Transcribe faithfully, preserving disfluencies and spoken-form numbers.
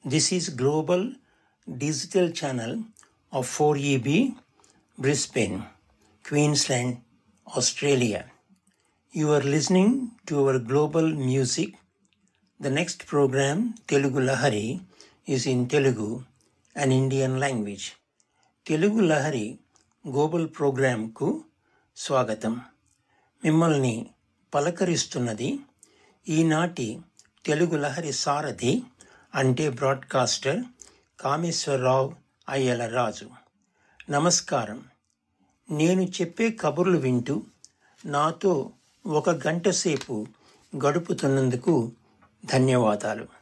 This is Global Digital Channel of four E B, Brisbane, Queensland, Australia. You are listening to our global music. The next program, Telugu Lahari, is in Telugu, an Indian language. Telugu Lahari global ప్రోగ్రాంకు స్వాగతం. మిమ్మల్ని పలకరిస్తున్నది ఈనాటి తెలుగు లహరి సారథి అంటే broadcaster Kameswara Rao అయ్యల రాజు. నమస్కారం. నేను చెప్పే కబుర్లు వింటూ నాతో ఒక గంట సేపు గడుపుతున్నందుకు ధన్యవాదాలు.